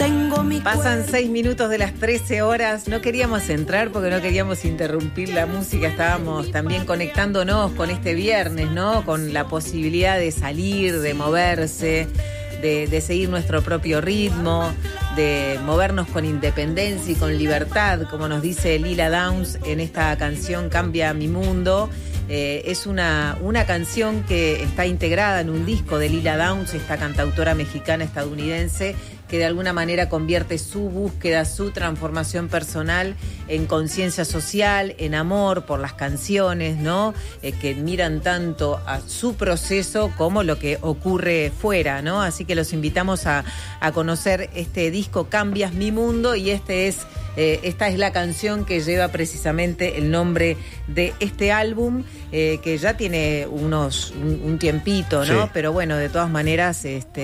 Pasan 6 minutos de las 13 horas. No queríamos entrar porque no queríamos interrumpir la música. Estábamos también conectándonos con este viernes, ¿no? Con la posibilidad de salir, de moverse, de seguir nuestro propio ritmo, de movernos con independencia y con libertad, como nos dice Lila Downs en esta canción Cambia mi mundo. Es una canción que está integrada en un disco de Lila Downs, esta cantautora mexicana estadounidense, que de alguna manera convierte su búsqueda, su transformación personal en conciencia social, en amor por las canciones, ¿no? Que miran tanto a su proceso como lo que ocurre fuera, ¿no? Así que los invitamos a conocer este disco Cambias mi mundo, y esta es la canción que lleva precisamente el nombre de este álbum, que ya tiene un tiempito, ¿no? Sí. Pero bueno, de todas maneras,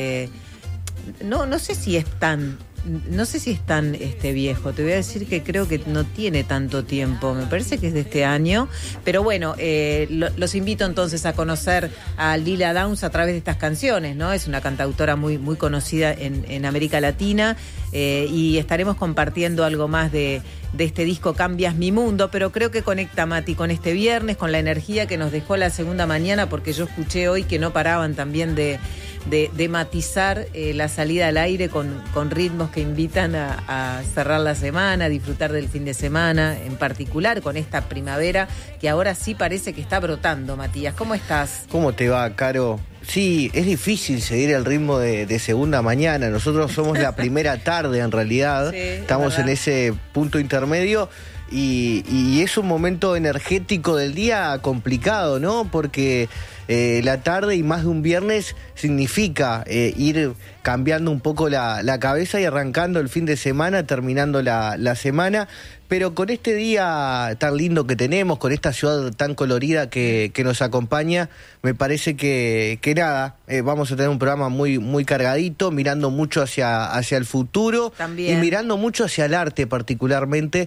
no sé si es tan viejo. Te voy a decir que creo que no tiene tanto tiempo. Me parece que es de este año. Pero bueno, los invito entonces a conocer a Lila Downs a través de estas canciones, ¿no? Es una cantautora muy, muy conocida en América Latina, y estaremos compartiendo algo más de este disco Cambias mi mundo, pero creo que conecta, Mati, con este viernes, con la energía que nos dejó la segunda mañana, porque yo escuché hoy que no paraban también de matizar la salida al aire con ritmos que invitan a cerrar la semana, a disfrutar del fin de semana, en particular con esta primavera que ahora sí parece que está brotando. Matías, ¿cómo estás? ¿Cómo te va, Caro? Sí, es difícil seguir el ritmo de segunda mañana. Nosotros somos la primera tarde en realidad. Sí, estamos en ese punto intermedio. Y es un momento energético del día complicado, ¿no? Porque la tarde y más de un viernes significa ir cambiando un poco la cabeza y arrancando el fin de semana, terminando la semana. Pero con este día tan lindo que tenemos, con esta ciudad tan colorida que nos acompaña, me parece que nada, vamos a tener un programa muy, muy cargadito, mirando mucho hacia el futuro. También. Y mirando mucho hacia el arte particularmente,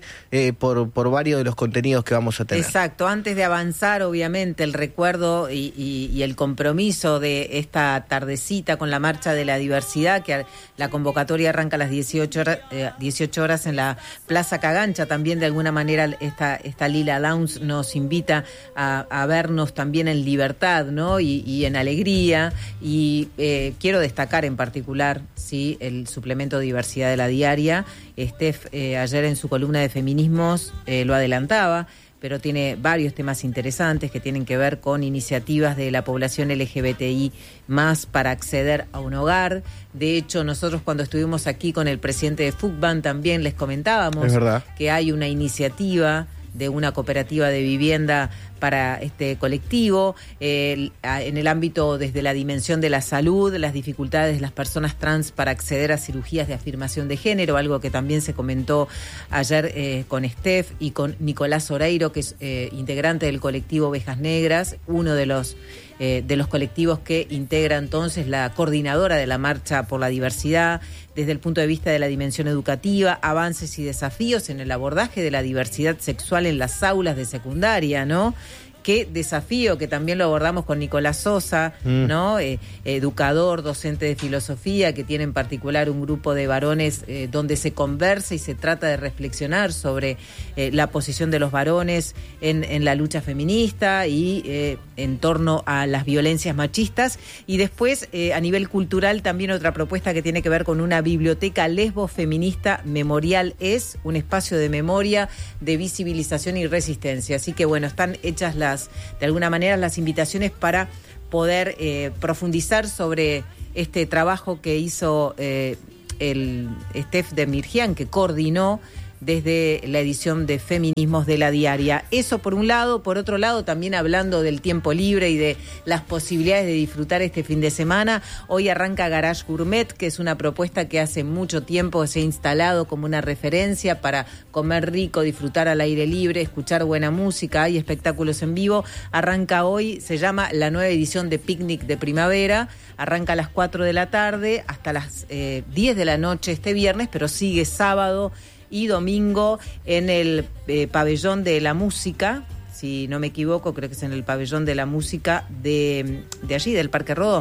por varios de los contenidos que vamos a tener. Exacto, antes de avanzar, obviamente, el recuerdo y el compromiso de esta tardecita con la Marcha de la Diversidad, que la convocatoria arranca a las 18 horas en la Plaza Cagancha. También de alguna manera esta Lila Downs nos invita a vernos también en libertad, ¿no? Y en alegría. Y quiero destacar en particular, sí, el suplemento de diversidad de La Diaria. Steph ayer en su columna de feminismos lo adelantaba, pero tiene varios temas interesantes que tienen que ver con iniciativas de la población LGBTI más para acceder a un hogar. De hecho, nosotros cuando estuvimos aquí con el presidente de FUCBAN también les comentábamos que hay una iniciativa de una cooperativa de vivienda para este colectivo, en el ámbito desde la dimensión de la salud, las dificultades de las personas trans para acceder a cirugías de afirmación de género, algo que también se comentó ayer con Steph y con Nicolás Oreiro, que es integrante del colectivo Ovejas Negras, uno de los colectivos que integra entonces la coordinadora de la Marcha por la Diversidad, desde el punto de vista de la dimensión educativa, avances y desafíos en el abordaje de la diversidad sexual en las aulas de secundaria, ¿no? Qué desafío, que también lo abordamos con Nicolás Sosa, ¿no? Educador, docente de filosofía, que tiene en particular un grupo de varones donde se conversa y se trata de reflexionar sobre la posición de los varones en la lucha feminista y en torno a las violencias machistas. Y después, a nivel cultural, también otra propuesta que tiene que ver con una biblioteca lesbo feminista memorial, es un espacio de memoria, de visibilización y resistencia. Así que bueno, están hechas de alguna manera las invitaciones para poder profundizar sobre este trabajo que hizo el Steph de Mirjian, que coordinó desde la edición de Feminismos de La Diaria. Eso por un lado. Por otro lado, también hablando del tiempo libre y de las posibilidades de disfrutar este fin de semana, hoy arranca Garage Gourmet, que es una propuesta que hace mucho tiempo se ha instalado como una referencia para comer rico, disfrutar al aire libre, escuchar buena música, hay espectáculos en vivo. Arranca hoy, se llama la nueva edición de Picnic de Primavera, arranca a las 4 de la tarde hasta las 10 de la noche este viernes, pero sigue sábado y domingo en el pabellón de la música, si no me equivoco, creo que es en el pabellón de la música de allí, del Parque Rodó.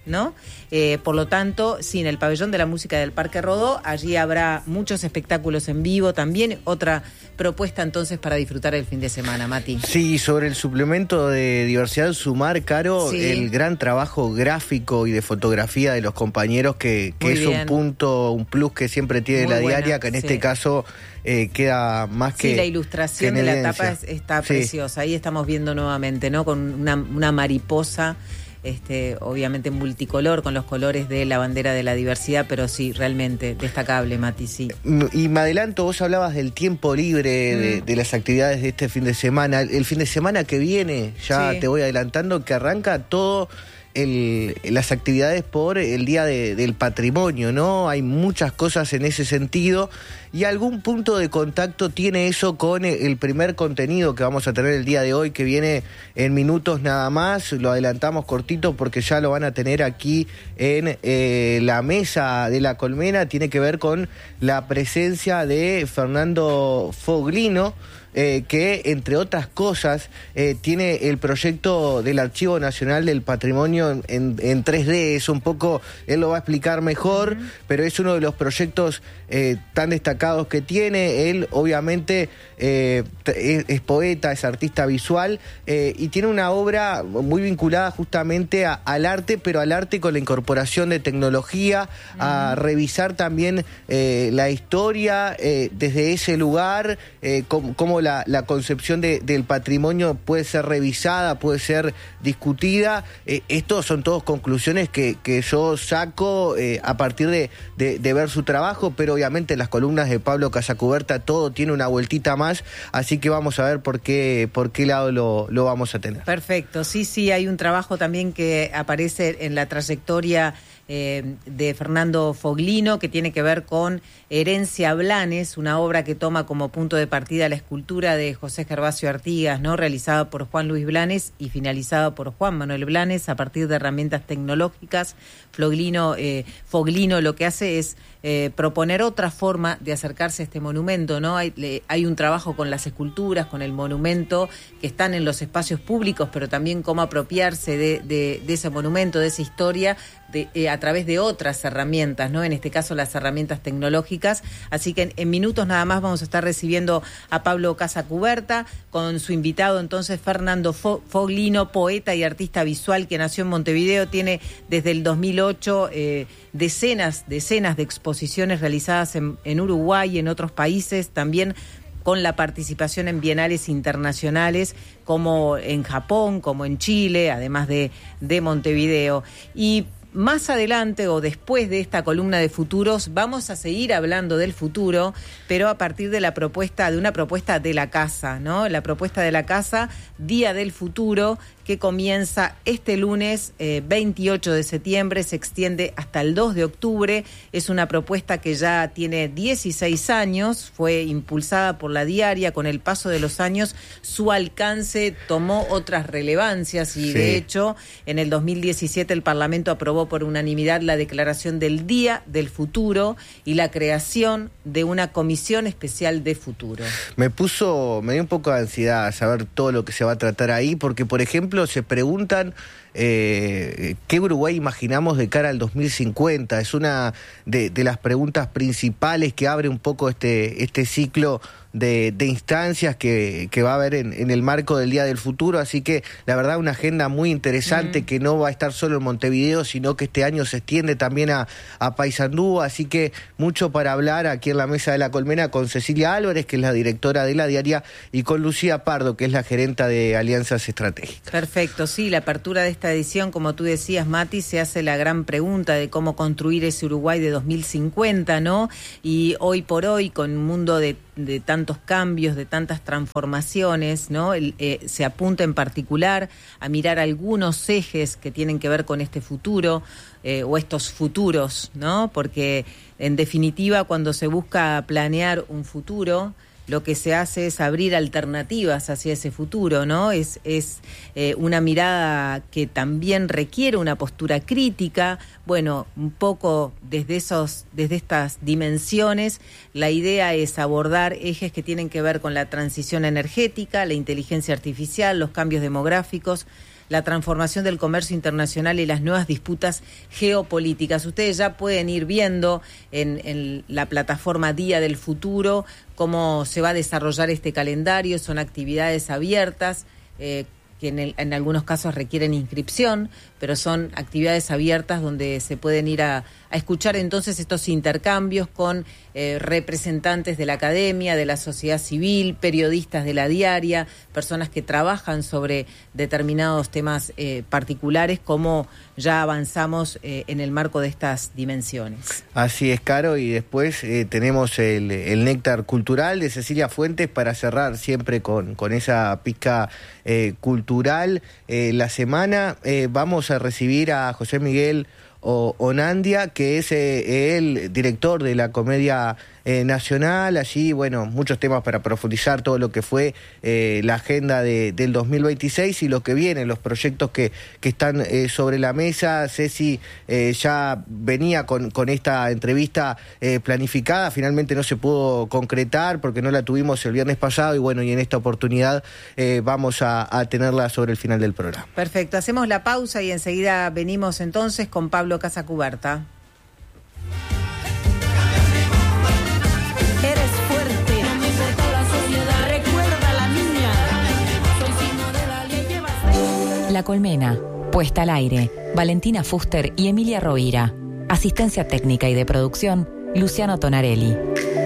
¿no? Por lo tanto, sí, en el pabellón de la música del Parque Rodó, allí habrá muchos espectáculos en vivo, también otra propuesta entonces para disfrutar el fin de semana, Mati. Sí, sobre el suplemento de diversidad Sumar, Caro, sí, el gran trabajo gráfico y de fotografía de los compañeros que es bien, un punto, un plus que siempre tiene muy la buena, diaria, que en este caso queda más que... Sí, la ilustración de la tapa está preciosa, ahí estamos viendo nuevamente, ¿no? Con una mariposa, obviamente multicolor, con los colores de la bandera de la diversidad, pero sí, realmente destacable, Mati, sí. Y me adelanto, vos hablabas del tiempo libre, de las actividades de este fin de semana. El fin de semana que viene, ya te voy adelantando, que arranca todo... las actividades por el Día del Patrimonio, ¿no? Hay muchas cosas en ese sentido y algún punto de contacto tiene eso con el primer contenido que vamos a tener el día de hoy, que viene en minutos nada más. Lo adelantamos cortito porque ya lo van a tener aquí en la mesa de la colmena. Tiene que ver con la presencia de Fernando Foglino, que entre otras cosas tiene el proyecto del Archivo Nacional del Patrimonio en 3D, es un poco, él lo va a explicar mejor, pero es uno de los proyectos tan destacados que tiene. Él obviamente es poeta, es artista visual y tiene una obra muy vinculada justamente al arte, pero al arte con la incorporación de tecnología, a revisar también la historia desde ese lugar, cómo la concepción del patrimonio puede ser revisada, puede ser discutida. Estos son todas conclusiones que yo saco a partir de ver su trabajo, pero obviamente las columnas de Pablo Casacuberta todo tiene una vueltita más, así que vamos a ver por qué lado lo vamos a tener. Perfecto, sí, hay un trabajo también que aparece en la trayectoria de Fernando Foglino, que tiene que ver con Herencia Blanes, una obra que toma como punto de partida la escultura de José Gervasio Artigas, ¿no? Realizada por Juan Luis Blanes y finalizada por Juan Manuel Blanes a partir de herramientas tecnológicas. Foglino lo que hace es proponer otra forma de acercarse a este monumento, ¿no? Hay un trabajo con las esculturas, con el monumento, que están en los espacios públicos, pero también cómo apropiarse de ese monumento, de esa historia, a través de otras herramientas, ¿no? En este caso las herramientas tecnológicas. Así que en minutos nada más vamos a estar recibiendo a Pablo Casacuberta con su invitado entonces Fernando Foglino, poeta y artista visual que nació en Montevideo, tiene desde el 2008 decenas de exposiciones realizadas en Uruguay y en otros países, también con la participación en bienales internacionales como en Japón, como en Chile, además de Montevideo. Y más adelante o después de esta columna de futuros vamos a seguir hablando del futuro, pero a partir de una propuesta de la casa, ¿no? La propuesta de la casa, Día del Futuro, que comienza este lunes 28 de septiembre, se extiende hasta el 2 de octubre. Es una propuesta que ya tiene 16 años, fue impulsada por la Diaria. Con el paso de los años, su alcance tomó otras relevancias y de hecho, en el 2017 el Parlamento aprobó por unanimidad la declaración del Día del Futuro y la creación de una comisión especial de futuro. Me dio un poco de ansiedad saber todo lo que se va a tratar ahí, porque por ejemplo se preguntan ¿qué Uruguay imaginamos de cara al 2050? Es una de las preguntas principales que abre un poco este ciclo de instancias que va a haber en el marco del Día del Futuro, así que la verdad una agenda muy interesante que no va a estar solo en Montevideo, sino que este año se extiende también a Paysandú, así que mucho para hablar aquí en la mesa de la colmena con Cecilia Álvarez, que es la directora de la Diaria, y con Lucía Pardo, que es la gerenta de Alianzas Estratégicas. Perfecto, sí, la apertura de esta edición, como tú decías, Mati, se hace la gran pregunta de cómo construir ese Uruguay de 2050, ¿no? Y hoy por hoy, con un mundo de tantos cambios, de tantas transformaciones, ¿no? Se apunta en particular a mirar algunos ejes que tienen que ver con este futuro o estos futuros, ¿no? Porque en definitiva, cuando se busca planear un futuro, lo que se hace es abrir alternativas hacia ese futuro, ¿no? Es una mirada que también requiere una postura crítica. Bueno, un poco desde estas dimensiones, la idea es abordar ejes que tienen que ver con la transición energética, la inteligencia artificial, los cambios demográficos, la transformación del comercio internacional y las nuevas disputas geopolíticas. Ustedes ya pueden ir viendo en la plataforma Día del Futuro cómo se va a desarrollar este calendario. Son actividades abiertas, que en algunos casos requieren inscripción, pero son actividades abiertas donde se pueden ir a escuchar entonces estos intercambios con representantes de la academia, de la sociedad civil, periodistas de la diaria, personas que trabajan sobre determinados temas particulares, como ya avanzamos en el marco de estas dimensiones. Así es, Caro, y después tenemos el néctar cultural de Cecilia Fuentes para cerrar siempre con esa pizca cultural. La semana vamos a recibir a José Miguel Onandia, que es el director de la Comedia Nacional. Allí, bueno, muchos temas para profundizar todo lo que fue la agenda del 2026 y lo que viene, los proyectos que están sobre la mesa. Ceci ya venía con esta entrevista planificada, finalmente no se pudo concretar porque no la tuvimos el viernes pasado y bueno, y en esta oportunidad vamos a tenerla sobre el final del programa. Perfecto, hacemos la pausa y enseguida venimos entonces con Pablo Casacuberta. Eres fuerte, no me importa la sociedad. Recuerda la niña, soy signo de la ley, llevas... La Colmena, puesta al aire, Valentina Fuster y Emilia Rovira. Asistencia técnica y de producción, Luciano Tonarelli.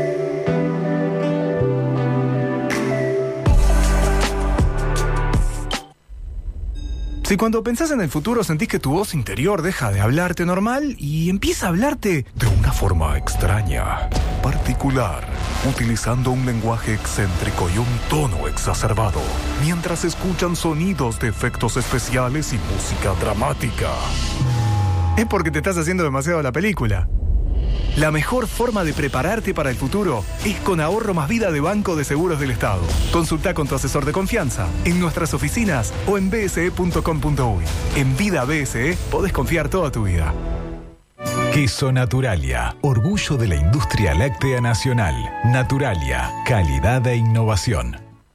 Si cuando pensás en el futuro sentís que tu voz interior deja de hablarte normal y empieza a hablarte de una forma extraña, particular, utilizando un lenguaje excéntrico y un tono exacerbado, mientras escuchan sonidos de efectos especiales y música dramática, es porque te estás haciendo demasiado la película. La mejor forma de prepararte para el futuro es con Ahorro Más Vida de Banco de Seguros del Estado. Consulta con tu asesor de confianza en nuestras oficinas o en bse.com.uy. En Vida BSE podés confiar toda tu vida. Queso Naturalia, orgullo de la industria láctea nacional. Naturalia, calidad e innovación.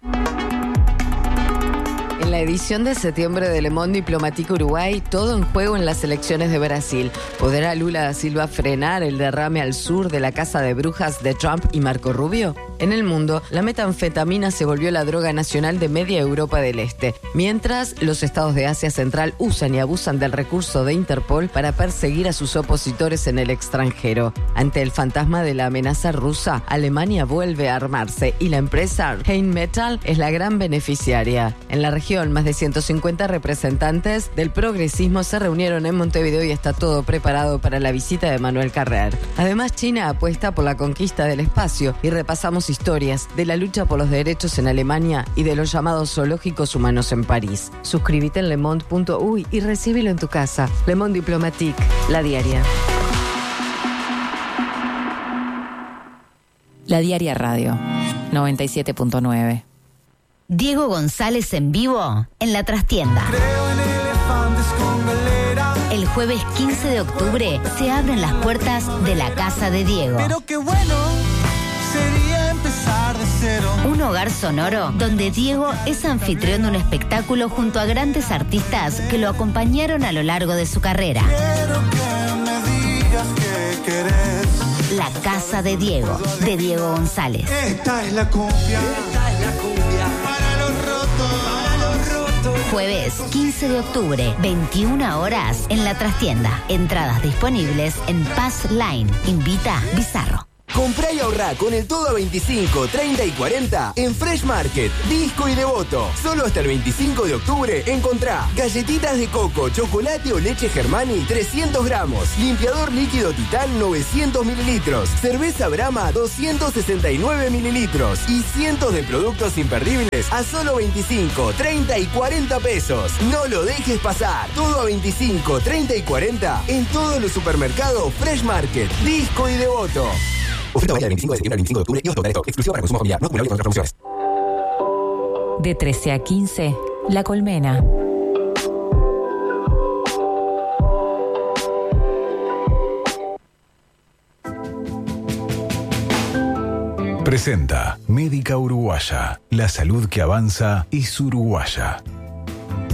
En la edición de septiembre de Le Monde Diplomatique Uruguay, todo en juego en las elecciones de Brasil. ¿Podrá Lula da Silva frenar el derrame al sur de la casa de brujas de Trump y Marco Rubio? En el mundo, la metanfetamina se volvió la droga nacional de media Europa del Este, mientras los estados de Asia Central usan y abusan del recurso de Interpol para perseguir a sus opositores en el extranjero. Ante el fantasma de la amenaza rusa, Alemania vuelve a armarse y la empresa Rheinmetall es la gran beneficiaria. En la región, más de 150 representantes del progresismo se reunieron en Montevideo y está todo preparado para la visita de Manuel Carrer. Además, China apuesta por la conquista del espacio y repasamos historias de la lucha por los derechos en Alemania y de los llamados zoológicos humanos en París. Suscríbete en lemonde.uy y recíbelo en tu casa. Le Monde Diplomatique, la diaria. La Diaria Radio, 97.9. Diego González en vivo en La Trastienda. El jueves 15 de octubre se abren las puertas de la Casa de Diego. Pero qué bueno sería empezar de cero. Un hogar sonoro donde Diego es anfitrión de un espectáculo junto a grandes artistas que lo acompañaron a lo largo de su carrera. Quiero que me digas que querés. La Casa de Diego, de Diego González. Esta es la cumbia. Para los rotos. Jueves 15 de octubre, 21 horas en La Trastienda. Entradas disponibles en Pass Line. Invita Bizarro. Comprá y ahorrá con el todo a 25, 30 y 40 en Fresh Market, Disco y Devoto. Solo hasta el 25 de octubre encontrá galletitas de coco, chocolate o leche Germani 300 gramos, limpiador líquido Titán 900 mililitros, cerveza Brahma 269 mililitros y cientos de productos imperdibles a solo 25, 30 y 40 pesos. No lo dejes pasar. Todo a 25, 30 y 40 en todos los supermercados Fresh Market, Disco y Devoto. Oferta válida del 25 de septiembre al 25 de octubre y hasta esto. Exclusiva para consumo familiar. No acumulable con otras promociones. De 13 a 15, La Colmena. Presenta Médica Uruguaya. La salud que avanza es uruguaya.